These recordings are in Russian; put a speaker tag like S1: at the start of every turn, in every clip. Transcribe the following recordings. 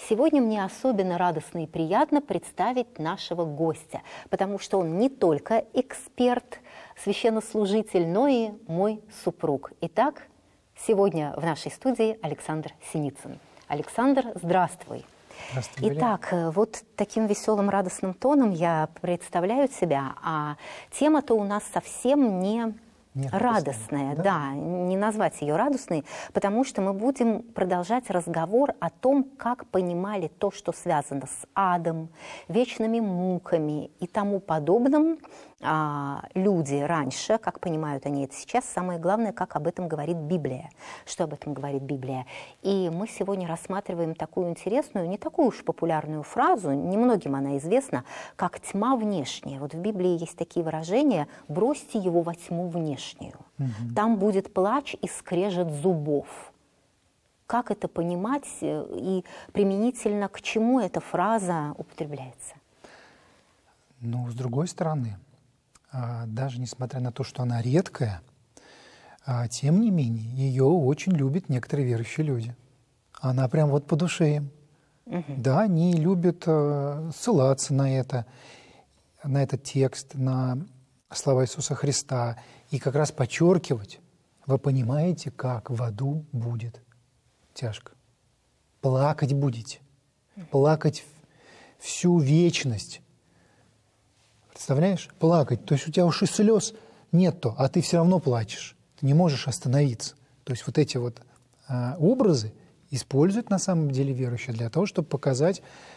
S1: Сегодня мне особенно радостно и приятно представить нашего гостя, потому что он не только эксперт, священнослужитель, но и мой супруг. Итак, сегодня в нашей студии Александр Синицын. Александр, здравствуй.
S2: Здравствуй, Юлия.
S1: Итак, вот таким веселым, радостным тоном я представляю себя, а тема-то у нас совсем не радостная, да, не назвать ее радостной, потому что мы будем продолжать разговор о том, как понимали то, что связано с адом, вечными муками и тому подобным люди раньше, как понимают они это сейчас. Самое главное, как об этом говорит Библия. Что об этом говорит Библия? И мы сегодня рассматриваем такую интересную, не такую уж популярную фразу, немногим она известна, как «тьма внешняя». Вот в Библии есть такие выражения: «бросьте его во тьму внешнюю». Там будет плач и скрежет зубов. Как это понимать и применительно к чему эта фраза употребляется?
S2: Ну, с другой стороны, даже несмотря на то, что она редкая, тем не менее, ее очень любят некоторые верующие люди. Она прям вот по душе им. Да, они любят ссылаться на этот текст, на слова Иисуса Христа, и как раз подчеркивать: вы понимаете, как в аду будет тяжко. Плакать будете. Плакать всю вечность. Представляешь? Плакать. То есть у тебя уж и слез нет-то, а ты все равно плачешь. Ты не можешь остановиться. То есть вот эти вот образы используют на самом деле верующие для того, чтобы показать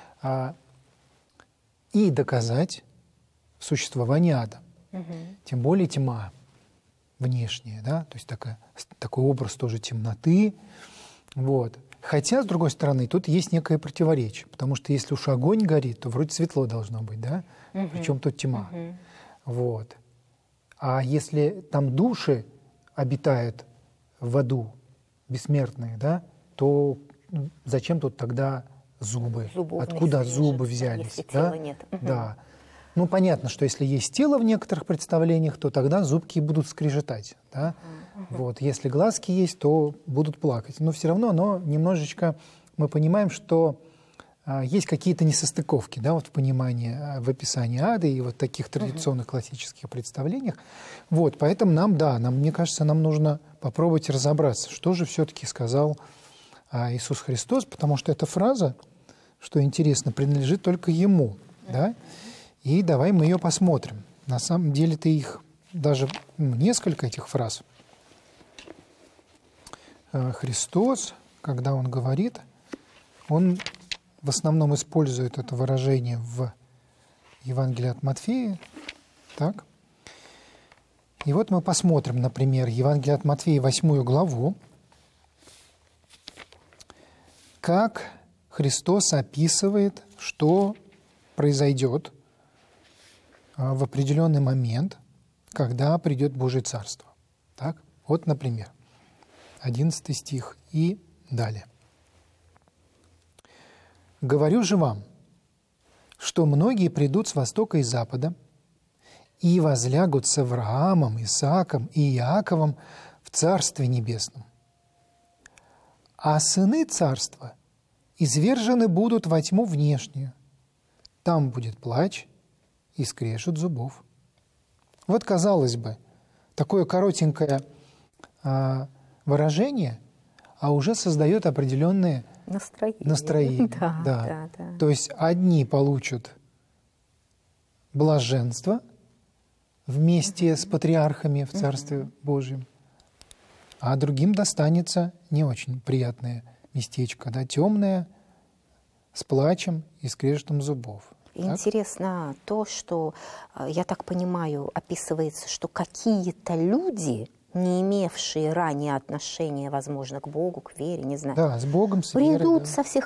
S2: и доказать существование ада. Тем более тьма внешняя, да? То есть такой образ тоже темноты. Вот. Хотя, с другой стороны, тут есть некое противоречие, потому что если уж огонь горит, то вроде светло должно быть, да? Причем тут тьма. Вот. А если там души обитают в аду, бессмертные, да, то зачем тут тогда зубы? Откуда зубы взялись?
S1: Если тела нет.
S2: Да. Ну, понятно, что если есть тело в некоторых представлениях, то тогда зубки будут скрежетать, да? Вот. Если глазки есть, то будут плакать. Но все равно немножечко мы понимаем, что есть какие-то несостыковки, да, вот в понимании, в описании ада и вот таких традиционных классических представлениях. Вот, поэтому мне кажется, нам нужно попробовать разобраться, что же все-таки сказал Иисус Христос, потому что эта фраза, что интересно, принадлежит только Ему, да? И давай мы ее посмотрим. На самом деле-то их даже несколько этих фраз. Христос, когда Он говорит, Он в основном использует это выражение в Евангелии от Матфея. Так. И вот мы посмотрим, например, Евангелие от Матфея, 8 главу, как Христос описывает, что произойдет в определенный момент, когда придет Божье Царство. Так? Вот, например, 11 стих и далее. «Говорю же вам, что многие придут с востока и запада и возлягут с Авраамом, Исааком и Иаковом в Царстве Небесном. А сыны Царства извержены будут во тьму внешнюю. Там будет плач и скрежет зубов». Вот, казалось бы, такое коротенькое выражение, а уже создает определенные настроение. Да. То есть одни получат блаженство вместе с патриархами в Царстве Божьем, а другим достанется не очень приятное местечко, да, темное, с плачем и скрежетом зубов.
S1: Интересно то, что, я так понимаю, описывается, что какие-то люди, не имевшие ранее отношения, возможно, к Богу, к вере, не знаю,
S2: да, с Богом, с
S1: придут
S2: верой,
S1: со всех